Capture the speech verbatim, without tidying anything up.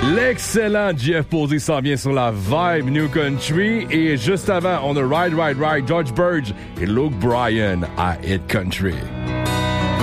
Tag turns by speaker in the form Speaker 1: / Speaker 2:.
Speaker 1: L'excellent Jeff Posey s'en vient sur la vibe New Country. Et juste avant, on a Ride, Ride, Ride, George Burge et Luke Bryan à Hit Country.